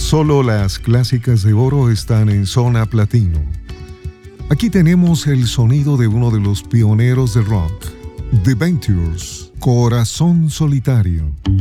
Solo las clásicas de oro están en zona platino. Aquí tenemos el sonido de uno de los pioneros del rock, The Ventures, Corazón Solitario.